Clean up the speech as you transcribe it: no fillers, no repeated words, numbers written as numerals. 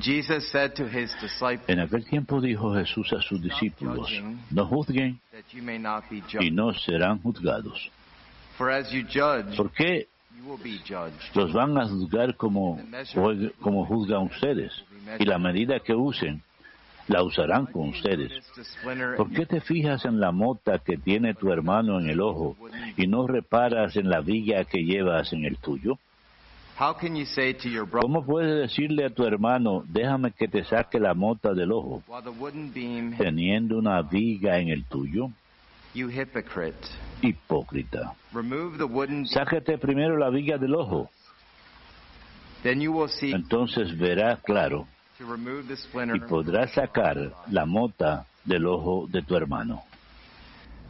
Jesus said to his disciples, En aquel tiempo dijo Jesús a sus discípulos, no juzguen that you may not be y judged. no serán juzgados. For as you judge, ¿Por qué you will be judged. los van a juzgar como juzgan ustedes? Y la medida que usen, la usarán con ustedes. ¿Por qué te fijas en la mota que tiene tu hermano en el ojo y no reparas en la viga que llevas en el tuyo? How can you say to your brother, ¿Cómo puedes decirle a tu hermano, déjame que te saque la mota del ojo, while the wooden beam, teniendo una viga en el tuyo? you hypocrite? Hipócrita. Remove the wooden beam, Sácate primero la viga del ojo, then you will see entonces verás claro to remove the y splinter. podrás sacar la mota del ojo de tu hermano.